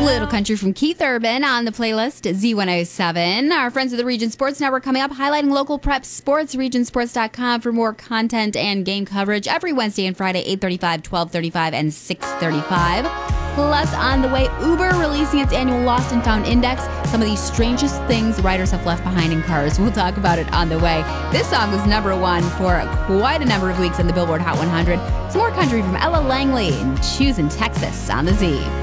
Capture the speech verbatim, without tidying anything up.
Little Country from Keith Urban on the playlist at Z one oh seven. Our friends at the Region Sports Network coming up, highlighting local prep sports, region sports dot com for more content and game coverage every Wednesday and Friday, eight thirty-five, twelve thirty-five, and six thirty-five. Plus, on the way, Uber releasing its annual Lost and Found Index. Some of the strangest things riders have left behind in cars. We'll talk about it on the way. This song was number one for quite a number of weeks on the Billboard Hot one hundred. Some more country from Ella Langley and Choosing Texas on the Z.